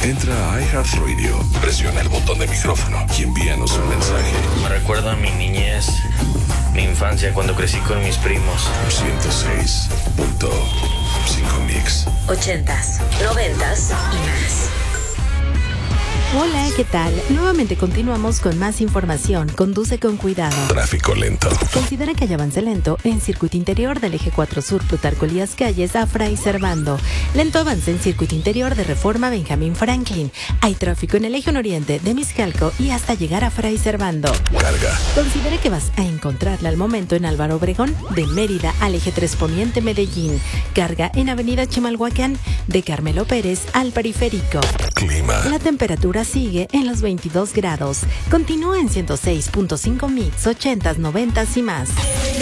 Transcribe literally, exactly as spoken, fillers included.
Entra a iHeartRadio, presiona el botón de micrófono y envíanos un mensaje. Me recuerda a mi niñez, mi infancia cuando crecí con mis primos. ciento seis punto cinco Mix. Ochentas, noventas y más. Hola, ¿qué tal? Nuevamente continuamos con más información. Conduce con cuidado. Tráfico lento. Considera que hay avance lento en circuito interior del eje cuatro Sur, Plutarco Elías Calles a Fray Servando. Lento avance en circuito interior de Reforma Benjamín Franklin. Hay tráfico en el eje nororiente de Mixcalco y hasta llegar a Fray Servando. Carga. Considera que vas a encontrarla al momento en Álvaro Obregón, de Mérida al eje tres Poniente Medellín. Carga en Avenida Chimalhuacán, de Carmelo Pérez al Periférico. Clima. La temperatura sigue en los veintidós grados. Continúa en ciento seis punto cinco Mix, ochentas, noventas y más.